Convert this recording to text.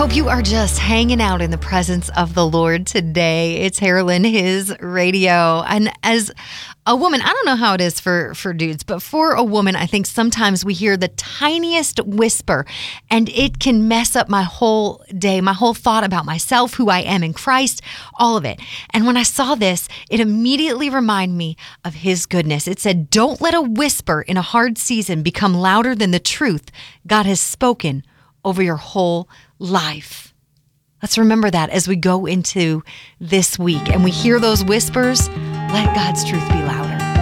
hope you are just hanging out in the presence of the Lord today. It's Harlan, his radio. And as a woman, I don't know how it is for dudes, but for a woman, I think sometimes we hear the tiniest whisper and it can mess up my whole day, my whole thought about myself, who I am in Christ, all of it. And when I saw this, it immediately reminded me of his goodness. It said, "Don't let a whisper in a hard season become louder than the truth God has spoken over your whole life." Let's remember that as we go into this week and we hear those whispers. Let God's truth be louder.